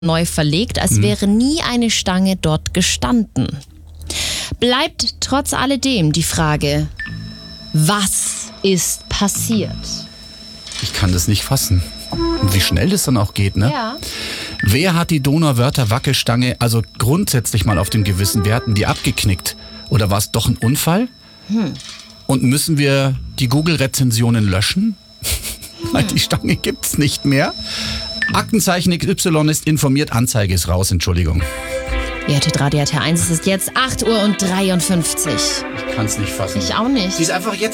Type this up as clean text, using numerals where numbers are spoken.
neu verlegt, als wäre nie eine Stange dort gestanden. Bleibt trotz alledem die Frage, was ist passiert? Ich kann das nicht fassen. Und wie schnell das dann auch geht, ne? Ja. Wer hat die Donauwörther Wackelstange also grundsätzlich mal auf dem Gewissen? Wer hat denn die abgeknickt? Oder war es doch ein Unfall? Und müssen wir die Google-Rezensionen löschen? Weil die Stange gibt's nicht mehr. Aktenzeichen XY ist informiert, Anzeige ist raus, Entschuldigung. Ihr hörtet Radio RT1, es ist jetzt 8:53 Uhr. Ich kann's nicht fassen. Ich auch nicht. Sie ist einfach jetzt